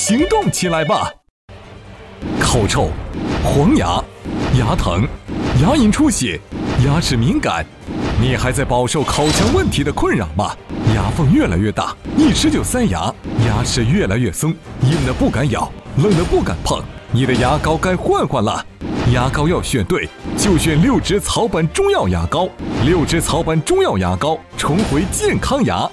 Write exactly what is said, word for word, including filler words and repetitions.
行动起来吧！口臭、黄牙、牙疼、牙龈出血、牙齿敏感，你还在饱受口腔问题的困扰吗？牙缝越来越大，一吃就塞牙，牙齿越来越松，硬的不敢咬，冷的不敢碰，你的牙膏该换换了。牙膏要选对，就选六支草本中药牙膏。六支草本中药牙膏，重回健康牙。